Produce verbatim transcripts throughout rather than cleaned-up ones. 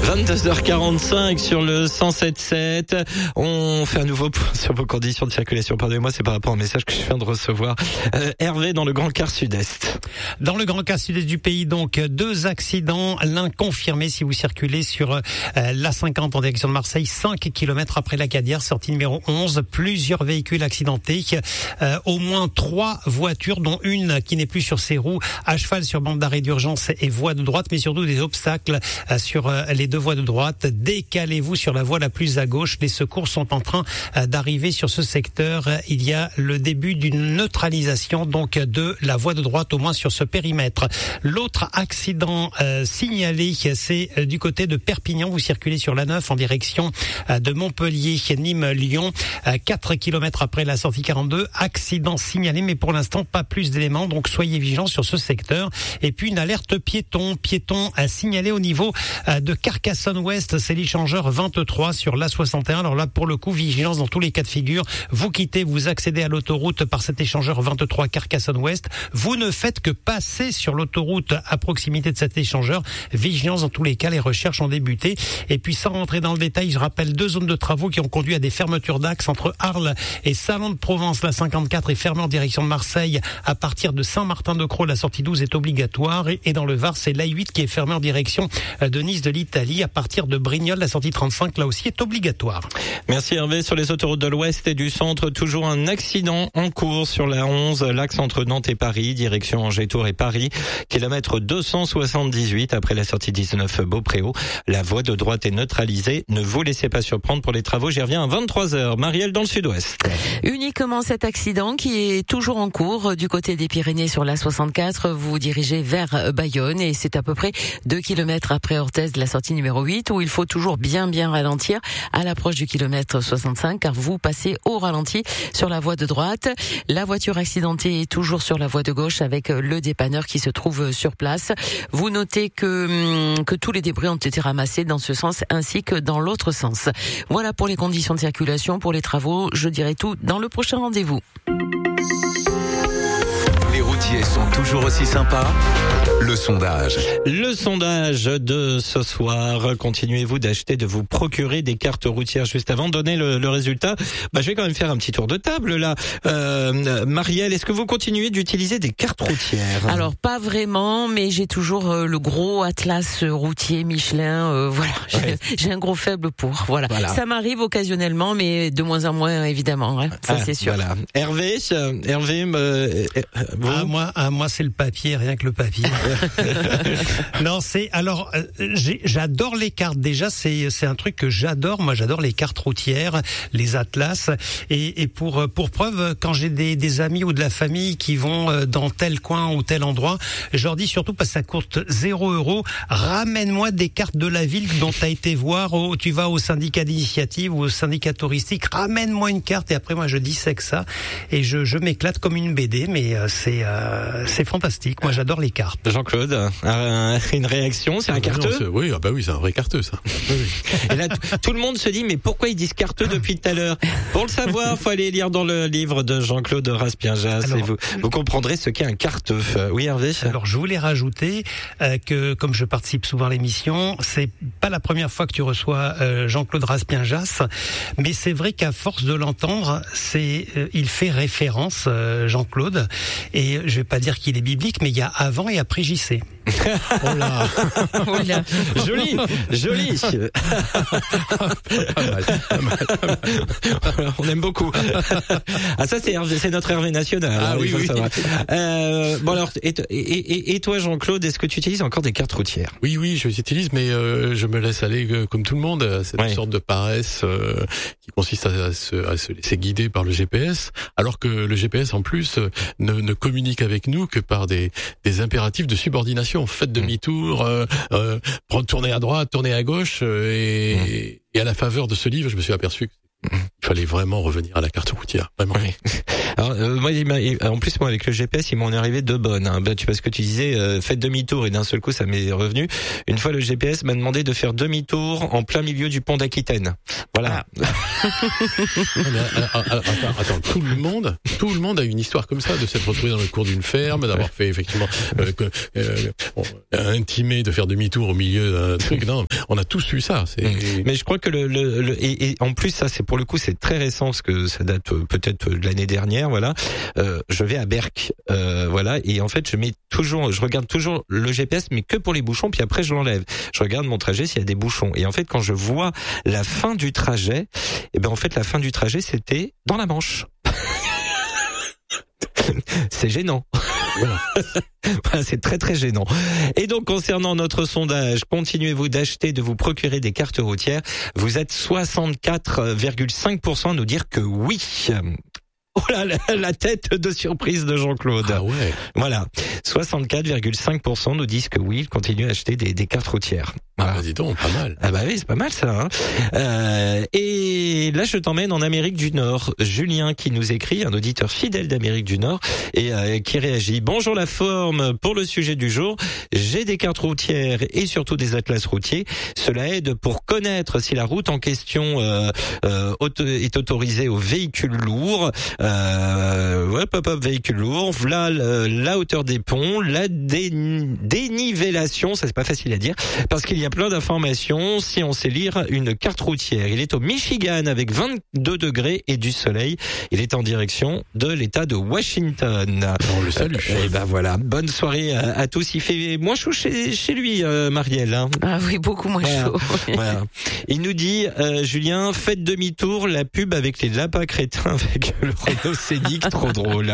vingt-deux heures quarante-cinq sur le cent sept sept. On fait un nouveau point sur vos conditions de circulation. Pardonnez-moi, c'est par rapport au message que je viens de recevoir. Euh, Hervé, dans le Grand Quart Sud-Est. Dans le Grand Quart Sud-Est du pays, donc, deux accidents. L'un confirmé si vous circulez sur euh, l'A cinquante en direction de Marseille, cinq kilomètres après la Cadière, sortie numéro onze. Plusieurs véhicules accidentés. Euh, au moins trois voitures, dont une qui n'est plus sur ses roues, à cheval sur bande d'arrêt d'urgence et voie de droite, mais surtout des obstacles euh, sur euh, les deux voies de droite. Décalez-vous sur la voie la plus à gauche. Les secours sont en train euh, d'arriver sur ce secteur. Il y a le début d'une neutralisation donc de la voie de droite, au moins sur ce périmètre. L'autre accident euh, signalé, c'est euh, du côté de Perpignan. Vous circulez sur l'A neuf en direction euh, de Montpellier, Nîmes-Lyon, euh, quatre kilomètres après la sortie quarante-deux. Accident signalé, mais pour l'instant pas plus d'éléments, donc soyez vigilants sur ce secteur. Et puis une alerte piéton, piéton à signaler au niveau euh, de Carcassonne-Ouest, c'est l'échangeur vingt-trois sur l'A soixante et un. Alors là, pour le coup, vigilance dans tous les cas de figure. Vous quittez, vous accédez à l'autoroute par cet échangeur vingt-trois Carcassonne-Ouest. Vous ne faites que passer sur l'autoroute à proximité de cet échangeur. Vigilance dans tous les cas, les recherches ont débuté. Et puis sans rentrer dans le détail, je rappelle deux zones de travaux qui ont conduit à des fermetures d'axes entre Arles et Salon de Provence. La cinquante-quatre est fermée en direction de Marseille. À partir de Saint-Martin-de-Crau, la sortie douze est obligatoire. Et dans le Var, c'est l'A huit qui est fermée en direction de Nice de l'Italie. À partir de Brignoles, la sortie trente-cinq, là aussi, est obligatoire. Merci Hervé. Sur les autoroutes de l'Ouest et du Centre, toujours un accident en cours sur la onze, l'axe entre Nantes et Paris, direction Angers-Tours et Paris, kilomètre deux cent soixante-dix-huit après la sortie dix-neuf Beaupréau. La voie de droite est neutralisée. Ne vous laissez pas surprendre pour les travaux. J'y reviens à vingt-trois heures. Marielle dans le Sud-Ouest. Uniquement cet accident qui est toujours en cours du côté des Pyrénées sur l'A soixante-quatre. Vous vous dirigez vers Bayonne et c'est à peu près deux kilomètres après Orthez de la sortie numéro huit où il faut toujours bien bien ralentir à l'approche du kilomètre soixante-cinq car vous passez au ralenti sur la voie de droite. La voiture accidentée est toujours sur la voie de gauche avec le dépanneur qui se trouve sur place. Vous notez que, que tous les débris ont été ramassés dans ce sens ainsi que dans l'autre sens. Voilà pour les conditions de circulation, pour les travaux, je dirai tout dans le prochain rendez-vous. Les routiers sont toujours aussi sympas. Le sondage. Le sondage de ce soir. Continuez-vous d'acheter, de vous procurer des cartes routières? Juste avant de donner le, le résultat, bah, je vais quand même faire un petit tour de table là. Euh, Marielle, est-ce que vous continuez d'utiliser des cartes routières? Alors pas vraiment, mais j'ai toujours euh, le gros atlas routier Michelin. Euh, voilà, j'ai, ouais. j'ai un gros faible pour. Voilà. voilà. Ça m'arrive occasionnellement, mais de moins en moins évidemment. Hein. Ça ah, c'est sûr. Voilà. Hervé, Hervé, euh, vous ah, moi, ah, moi c'est le papier, rien que le papier. Non, c'est alors j'ai, j'adore les cartes. Déjà, c'est c'est un truc que j'adore. Moi, j'adore les cartes routières, les atlas. Et, et pour pour preuve, quand j'ai des des amis ou de la famille qui vont dans tel coin ou tel endroit, je leur dis surtout parce que ça coûte zéro euro. Ramène-moi des cartes de la ville dont tu as été voir. Au, tu vas au syndicat d'initiative ou au syndicat touristique. Ramène-moi une carte et après moi je dissèque ça et je je m'éclate comme une B D. Mais euh, c'est euh, c'est fantastique. Moi, j'adore les cartes. Jean-Claude, euh, une réaction, c'est ah un carteux? Non, c'est, oui, ah bah oui, c'est un vrai carteux, ça. Oui, oui. Et là, t- tout le monde se dit, mais pourquoi ils disent carteux depuis tout à l'heure? Pour le savoir, faut aller lire dans le livre de Jean-Claude Raspien-Jass et vous, vous comprendrez ce qu'est un carteux. Oui, Hervé? Alors, je voulais rajouter euh, que, comme je participe souvent à l'émission, c'est pas la première fois que tu reçois euh, Jean-Claude Raspien-Jass, mais c'est vrai qu'à force de l'entendre, c'est, euh, il fait référence, euh, Jean-Claude, et je vais pas dire qu'il est biblique, mais il y a avant et après J C. Oh là, oh là. Joli, joli. On aime beaucoup. Ah ça c'est Hervé, c'est notre Hervé national. Ah hein, oui, oui. Euh, bon alors, et, et, et toi Jean-Claude, est-ce que tu utilises encore des cartes routières? Oui, oui, je les utilise, mais euh, je me laisse aller euh, comme tout le monde, à cette ouais. sorte de paresse euh, qui consiste à, à, se, à se laisser guider par le G P S, alors que le G P S en plus euh, ne, ne communique avec nous que par des, des impératifs de subordination. Faites demi-tour, euh, euh, prendre tourner à droite, tourner à gauche, euh, et, mmh. et à la faveur de ce livre, je me suis aperçu qu'il fallait vraiment revenir à la carte routière, vraiment. Oui. Alors, euh, moi, en plus, moi, avec le G P S, ils m'en est arrivé deux bonnes. Hein. Ben, tu vois ce que tu disais, euh, faites demi-tour et d'un seul coup, ça m'est revenu. Une fois, le G P S m'a demandé de faire demi-tour en plein milieu du pont d'Aquitaine. Voilà. Ah. mais, attends, attends, attends, tout le monde, tout le monde a une histoire comme ça, de s'être retrouvé dans le cours d'une ferme, d'avoir fait effectivement euh, que, euh, bon, intimé de faire demi-tour au milieu d'un truc. Non, on a tous eu ça. C'est... Mmh. Mais je crois que le, le, le et, et en plus ça c'est pour le coup c'est très récent parce que ça date peut-être de l'année dernière, voilà. Euh, je vais à Berck, euh, voilà, et en fait je mets toujours, je regarde toujours le G P S, mais que pour les bouchons, puis après je l'enlève. Je regarde mon trajet s'il y a des bouchons, et en fait quand je vois la fin du trajet, et ben en fait la fin du trajet c'était dans la Manche. C'est gênant. Voilà. Voilà, c'est très très gênant. Et donc concernant notre sondage, continuez-vous d'acheter, de vous procurer des cartes routières? Vous êtes soixante-quatre virgule cinq pour cent à nous dire que oui. Oh là, la, la tête de surprise de Jean-Claude. Ah ouais. Voilà. soixante-quatre virgule cinq pour cent nous disent que oui, ils continuent à acheter des, des cartes routières. Voilà. Ah, dis donc, pas mal. Ah bah oui, c'est pas mal ça. Hein. Euh, et là, je t'emmène en Amérique du Nord. Julien qui nous écrit, un auditeur fidèle d'Amérique du Nord, et euh, qui réagit. Bonjour la forme, pour le sujet du jour, j'ai des cartes routières et surtout des atlas routiers. Cela aide pour connaître si la route en question euh, euh, auto- est autorisée aux véhicules lourds. Euh, ouais, pop-up véhicule lourd. Voilà la, la hauteur des ponts, la dé, dénivellation, ça c'est pas facile à dire, parce qu'il y a plein d'informations si on sait lire une carte routière. Il est au Michigan avec vingt-deux degrés et du soleil. Il est en direction de l'État de Washington. On le salue. Euh, et ben voilà, bonne soirée à, à tous. Il fait moins chaud chez, chez lui, euh, Marielle. Hein. Ah oui, beaucoup moins voilà. chaud. Voilà. Il nous dit, euh, Julien, faites demi-tour, la pub avec les lapins crétins avec le Renault Scénic, trop drôle.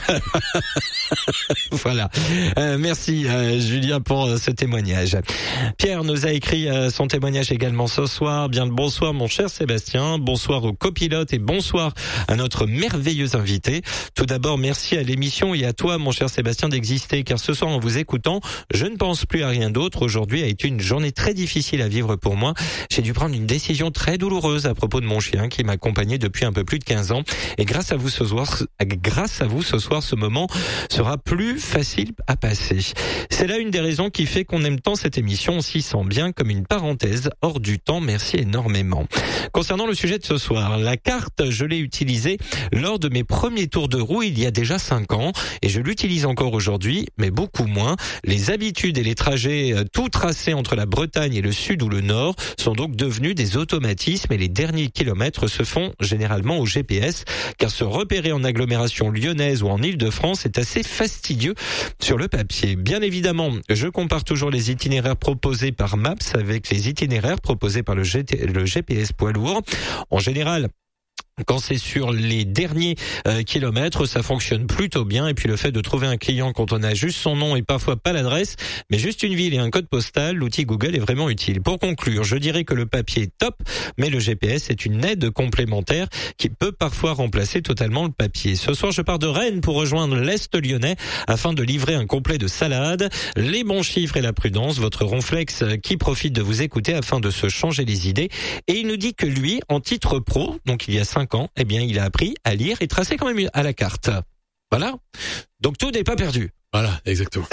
Voilà. Euh, merci euh, Julien pour euh, ce témoignage. Pierre nous a écrit euh, son témoignage également ce soir. Bien le bonsoir mon cher Sébastien, bonsoir au copilote et bonsoir à notre merveilleux invité. Tout d'abord, merci à l'émission et à toi mon cher Sébastien d'exister, car ce soir en vous écoutant, je ne pense plus à rien d'autre. Aujourd'hui a été une journée très difficile à vivre pour moi. J'ai dû prendre une décision très douloureuse à propos de mon chien qui m'accompagnait depuis un peu plus de quinze ans, et grâce à vous ce soir, grâce à vous ce soir, ce moment sera plus facile à passer. C'est là une des raisons qui fait qu'on aime tant cette émission. On s'y sent bien comme une parenthèse hors du temps. Merci énormément. Concernant le sujet de ce soir, la carte, je l'ai utilisée lors de mes premiers tours de roue il y a déjà cinq ans et je l'utilise encore aujourd'hui, mais beaucoup moins. Les habitudes et les trajets tout tracés entre la Bretagne et le sud ou le nord sont donc devenus des automatismes et les derniers kilomètres se font généralement au G P S, car se repérer en agglomération lyonnaise ou en Île-de-France est assez fastidieux sur le papier. Bien évidemment, je compare toujours les itinéraires proposés par Maps avec les itinéraires proposés par le, G T, le G P S poids lourd. En général, quand c'est sur les derniers euh, kilomètres, ça fonctionne plutôt bien. Et puis le fait de trouver un client quand on a juste son nom et parfois pas l'adresse, mais juste une ville et un code postal, l'outil Google est vraiment utile. Pour conclure, je dirais que le papier est top, mais le G P S est une aide complémentaire qui peut parfois remplacer totalement le papier. Ce soir, je pars de Rennes pour rejoindre l'Est lyonnais afin de livrer un complet de salade. Les bons chiffres et la prudence, votre ronflex qui profite de vous écouter afin de se changer les idées. Et il nous dit que lui, en titre pro, donc il y a cinq ans, eh bien, il a appris à lire et tracer quand même à la carte. Voilà. Donc tout n'est pas perdu. Voilà, exactement.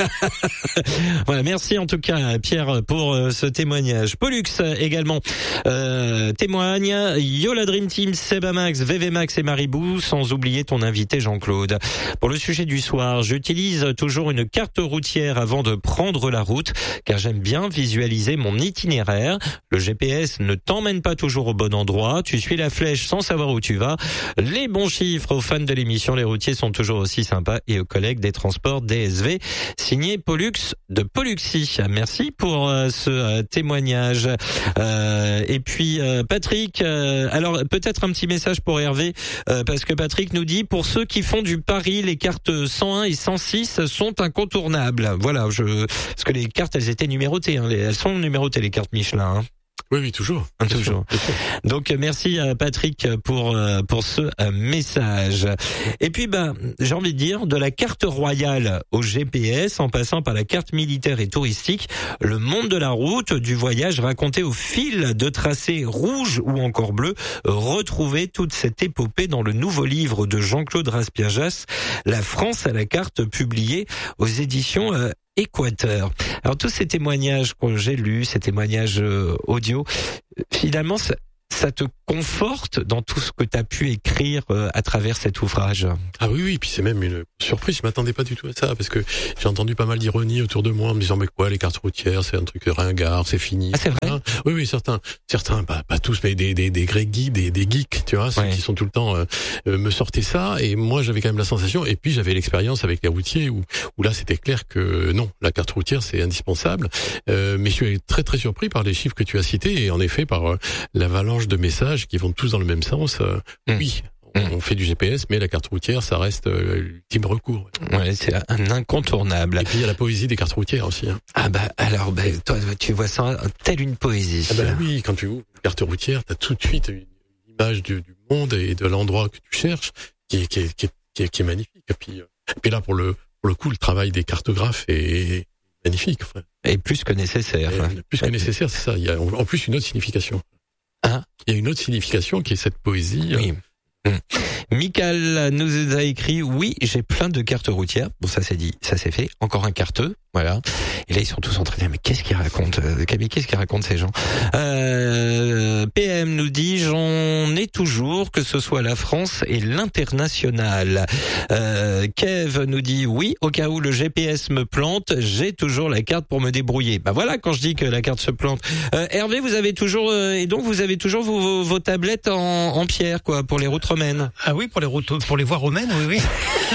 Voilà, merci en tout cas Pierre pour euh, ce témoignage. Pollux également euh, témoigne. Yola Dream Team, Sebamax, V V Max et Maribou, sans oublier ton invité Jean-Claude. Pour le sujet du soir, j'utilise toujours une carte routière avant de prendre la route, car j'aime bien visualiser mon itinéraire. Le G P S ne t'emmène pas toujours au bon endroit, tu suis la flèche sans savoir où tu vas. Les bons chiffres aux fans de l'émission, les routiers sont toujours aussi sympas, et aux collègues des transports D S V, signé Pollux de Polluxy. Merci pour euh, ce euh, témoignage. Euh, et puis euh, Patrick, euh, alors peut-être un petit message pour Hervé, euh, parce que Patrick nous dit, pour ceux qui font du pari, les cartes cent un et cent six sont incontournables. Voilà, je, parce que les cartes elles étaient numérotées, hein, les, elles sont numérotées les cartes Michelin. Hein. Oui, oui, toujours. Toujours. Donc merci à Patrick pour pour ce message. Et puis ben j'ai envie de dire, de la carte royale au G P S en passant par la carte militaire et touristique, le monde de la route, du voyage raconté au fil de tracés rouges ou encore bleus, retrouvez toute cette épopée dans le nouveau livre de Jean-Claude Raspiajas, La France à la carte, publié aux éditions euh, Équateur. Alors tous ces témoignages que j'ai lus, ces témoignages euh, audio, finalement ça, ça te conforte dans tout ce que tu as pu écrire euh, à travers cet ouvrage. Ah oui, oui, puis c'est même une surprise, je m'attendais pas du tout à ça, parce que j'ai entendu pas mal d'ironie autour de moi en me disant mais quoi, les cartes routières, c'est un truc ringard, c'est fini. Ah c'est vrai? Hein, oui, oui, certains, certains, pas, pas tous, mais des des des geeks, des des geeks, tu vois, ceux ouais. qui sont tout le temps euh, euh, me sortaient ça, et moi j'avais quand même la sensation, et puis j'avais l'expérience avec les routiers où où là c'était clair que non, la carte routière c'est indispensable. Euh, mais je suis très très surpris par les chiffres que tu as cités, et en effet par euh, l'avalanche de messages qui vont tous dans le même sens. Euh, mmh. Oui. On fait du G P S, mais la carte routière, ça reste euh, l'ultime recours. Ouais, c'est un incontournable. Et puis il y a la poésie des cartes routières aussi. Hein. Ah bah alors, bah, toi, tu vois ça telle une poésie. Ah bah oui, quand tu ouvres une carte routière, t'as tout de suite une image du, du monde et de l'endroit que tu cherches, qui est, qui est, qui est, qui est, qui est magnifique. Et puis, et puis là, pour le pour le coup, le travail des cartographes est magnifique. Frère. Et plus que nécessaire. Et plus que nécessaire, c'est ça. Il y a en plus une autre signification. Hein? Il y a une autre signification qui est cette poésie. Oui. Hum. Michael nous a écrit oui, j'ai plein de cartes routières. Bon, ça c'est dit, ça c'est fait. Encore un carteux, voilà. Et là ils sont tous en train de dire mais qu'est-ce qu'ils racontent, Camille, qu'est-ce qu'ils racontent ces gens. euh, P M nous dit j'en ai toujours, que ce soit la France et l'international. Euh, Kev nous dit oui, au cas où le G P S me plante, j'ai toujours la carte pour me débrouiller. Bah voilà, quand je dis que la carte se plante. Euh, Hervé, vous avez toujours euh, et donc vous avez toujours vos, vos, vos tablettes en, en pierre quoi pour les routes romaines. Ah oui, pour les routes, pour les voies romaines, oui, oui.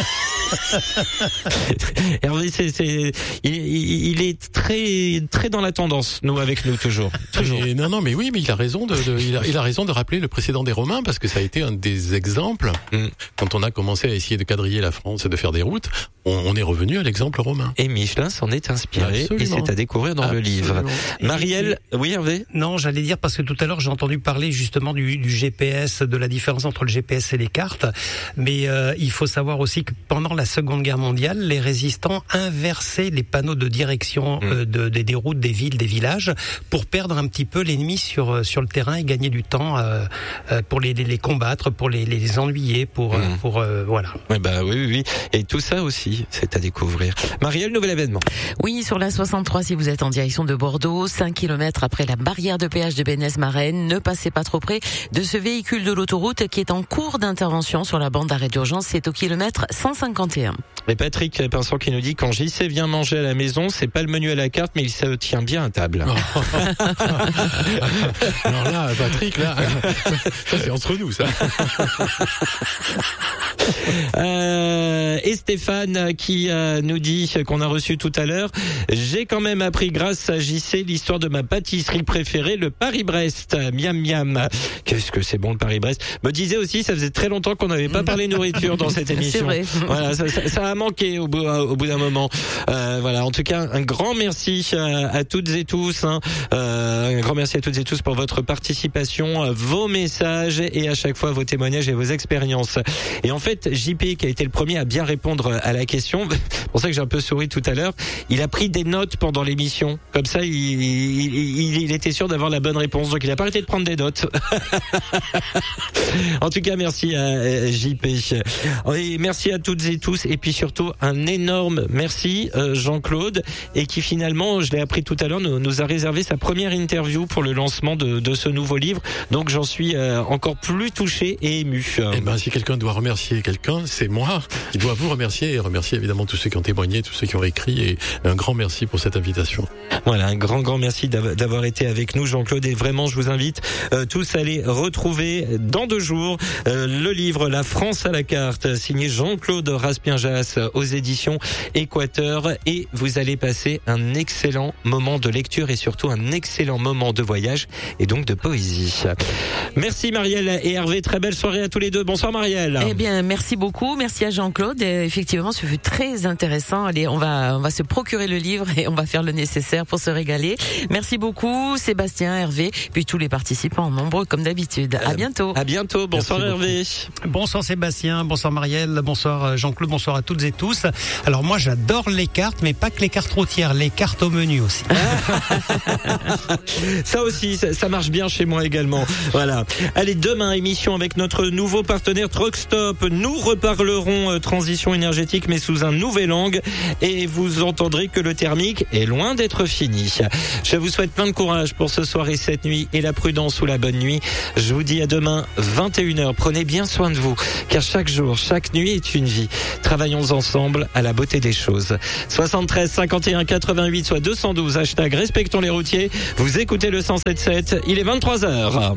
Hervé, c'est, c'est, il, il est très, très dans la tendance, nous, avec nous, toujours. toujours. Et non, non, mais oui, mais il a raison de, de il, a, il a raison de rappeler le précédent des Romains, parce que ça a été un des exemples. Mm. Quand on a commencé à essayer de quadriller la France et de faire des routes, on, on est revenu à l'exemple romain. Et Michelin s'en est inspiré, Absolument. et c'est à découvrir dans Absolument. le livre. Marielle, oui, Hervé? Non, j'allais dire, parce que tout à l'heure, j'ai entendu parler justement du, du G P S, de la différence entre le G P S et les cartes. Mais euh, il faut savoir aussi que pendant la Seconde Guerre mondiale, les résistants inversaient les panneaux de direction mmh. euh, de, de, des routes, des villes, des villages, pour perdre un petit peu l'ennemi sur sur le terrain et gagner du temps euh, euh, pour les, les, les combattre, pour les, les ennuyer, pour, mmh. euh, pour euh, voilà. Ouais, bah oui, oui, oui. Et tout ça aussi, c'est à découvrir. Marielle, nouvel événement. Oui, sur la soixante-trois, si vous êtes en direction de Bordeaux, cinq kilomètres après la barrière de péage de Bénez-Marennes, ne passez pas trop près de ce véhicule de l'autoroute qui est en cours d'intervention sur la bande d'arrêt d'urgence. C'est au kilomètre cent cinquante et un. Et Patrick Pinson qui nous dit quand J C vient manger à la maison, c'est pas le menu à la carte, mais il se tient bien à table. Oh. Alors là, Patrick, là, ça c'est entre nous, ça. Euh, et Stéphane qui euh, nous dit qu'on a reçu tout à l'heure, j'ai quand même appris grâce à J C l'histoire de ma pâtisserie préférée, le Paris-Brest. Miam miam. Qu'est-ce que c'est bon le Paris-Brest. Me disait aussi, ça faisait très longtemps qu'on n'avait pas parlé nourriture dans cette émission. C'est vrai. Voilà, ça, ça, ça a manqué au bout, au bout d'un moment. Euh, voilà, en tout cas, un grand merci à, à toutes et tous. Hein. Euh, un grand merci à toutes et tous pour votre participation, vos messages et à chaque fois vos témoignages et vos expériences. Et en fait, J P qui a été le premier à bien répondre à la question, c'est pour ça que j'ai un peu souri tout à l'heure, il a pris des notes pendant l'émission. Comme ça, il, il, il, il était sûr d'avoir la bonne réponse. Donc il a pas arrêté de prendre des notes. En tout cas, merci à J P. Et merci à toutes et tous. Et puis surtout, un énorme merci, Jean-Claude, et qui finalement, je l'ai appris tout à l'heure, nous, nous a réservé sa première interview pour le lancement de, de ce nouveau livre. Donc j'en suis encore plus touché et ému. Eh ben, si quelqu'un doit remercier quelqu'un, c'est moi qui dois vous remercier et remercier évidemment tous ceux qui ont témoigné, tous ceux qui ont écrit, et un grand merci pour cette invitation. Voilà, un grand grand merci d'avoir été avec nous, Jean-Claude, et vraiment je vous invite euh, tous à aller retrouver dans deux jours euh, le livre La France à la carte, signé Jean-Claude Raspien-Jass aux éditions Équateur, et vous allez passer un excellent moment de lecture et surtout un excellent moment de voyage et donc de poésie. Merci Marielle et Hervé, très belle soirée à tous les deux. Bonsoir Marielle. Eh bien, merci beaucoup, merci à Jean-Claude. Et effectivement, ce fut très intéressant. Allez, on va on va se procurer le livre et on va faire le nécessaire pour se régaler. Merci beaucoup Sébastien, Hervé, puis tous les participants nombreux comme d'habitude. À bientôt. À bientôt. Bonsoir Hervé. Bonsoir Sébastien, bonsoir Marielle, bonsoir Jean-Claude, bonsoir à toutes et tous. Alors moi j'adore les cartes, mais pas que les cartes routières, les cartes au menu aussi. Ça aussi, ça, ça marche bien chez moi également. Voilà. Allez, demain émission avec notre nouveau partenaire Truck Stop. Nous reparlerons euh, transition énergétique, mais sous un nouvel angle et vous entendrez que le thermique est loin d'être fini. Je vous souhaite plein de courage pour ce soir et cette nuit et la prudence ou la bonne nuit. Je vous dis à demain, vingt et une heures. Prenez bien soin de vous, car chaque jour, chaque nuit est une vie. Travaillons ensemble à la beauté des choses. soixante-treize cinquante et un quatre-vingt-huit, soit deux cent douze, hashtag respectons les routiers. Vous écoutez le cent sept sept, il est vingt-trois heures.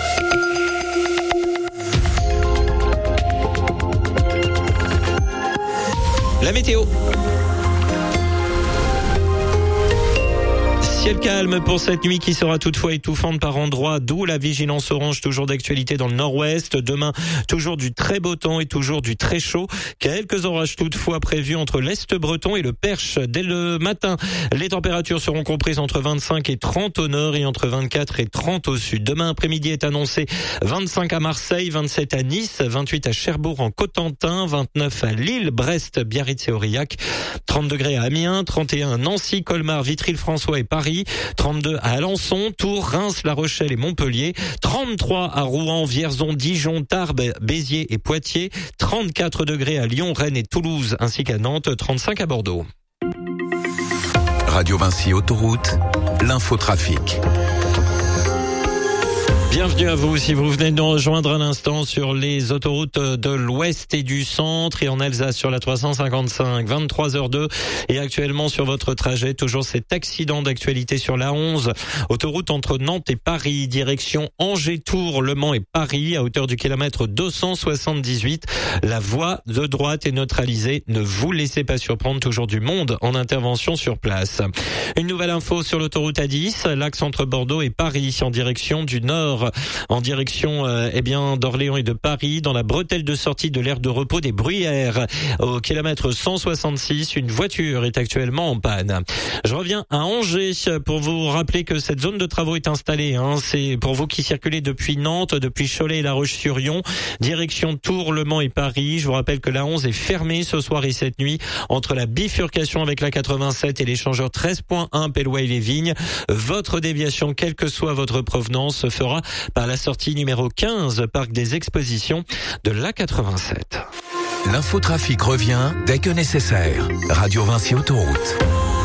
La météo. Ciel calme pour cette nuit qui sera toutefois étouffante par endroits, d'où la vigilance orange toujours d'actualité dans le nord-ouest. Demain, toujours du très beau temps et toujours du très chaud. Quelques orages toutefois prévus entre l'est breton et le Perche. Dès le matin, les températures seront comprises entre vingt-cinq et trente au nord et entre vingt-quatre et trente au sud. Demain après-midi est annoncé vingt-cinq à Marseille, vingt-sept à Nice, vingt-huit à Cherbourg en Cotentin, vingt-neuf à Lille, Brest, Biarritz et Aurillac, trente degrés à Amiens, trente et un à Nancy, Colmar, Vitry-le-François et Paris, trente-deux à Alençon, Tours, Reims, La Rochelle et Montpellier, trente-trois à Rouen, Vierzon, Dijon, Tarbes, Béziers et Poitiers, trente-quatre degrés à Lyon, Rennes et Toulouse, ainsi qu'à Nantes, trente-cinq à Bordeaux. Radio Vinci Autoroute, l'infotrafic. Bienvenue à vous si vous venez de nous rejoindre à l'instant sur les autoroutes de l'Ouest et du Centre et en Alsace sur la trois cent cinquante-cinq, vingt-trois heures deux et actuellement sur votre trajet, toujours cet accident d'actualité sur la onze, autoroute entre Nantes et Paris, direction Angers-Tours, Le Mans et Paris à hauteur du kilomètre deux cent soixante-dix-huit. La voie de droite est neutralisée, ne vous laissez pas surprendre, toujours du monde en intervention sur place. Une nouvelle info sur l'autoroute A dix, l'axe entre Bordeaux et Paris en direction du nord. En direction euh, eh bien d'Orléans et de Paris, dans la bretelle de sortie de l'aire de repos des Bruyères. Au kilomètre cent soixante-six, une voiture est actuellement en panne. Je reviens à Angers pour vous rappeler que cette zone de travaux est installée. Hein. C'est pour vous qui circulez depuis Nantes, depuis Cholet et La Roche-sur-Yon, direction Tours, Le Mans et Paris. Je vous rappelle que la onze est fermée ce soir et cette nuit entre la bifurcation avec la quatre-vingt-sept et l'échangeur treize point un Pellouay-les-Vignes. Votre déviation, quelle que soit votre provenance, se fera par la sortie numéro quinze, parc des expositions de l'A quatre-vingt-sept. L'infotrafic revient dès que nécessaire. Radio Vinci Autoroute.